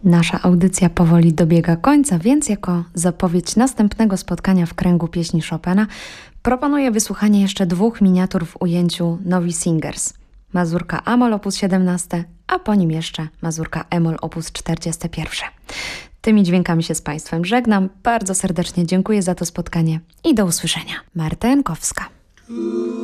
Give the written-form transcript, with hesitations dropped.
Nasza audycja powoli dobiega końca, więc jako zapowiedź następnego spotkania w kręgu pieśni Chopina proponuję wysłuchanie jeszcze 2 miniatur w ujęciu Novi Singers. Mazurka Amol op. 17, a po nim jeszcze mazurka Emol op. 41. Tymi dźwiękami się z Państwem żegnam. Bardzo serdecznie dziękuję za to spotkanie i do usłyszenia. Marta Jankowska.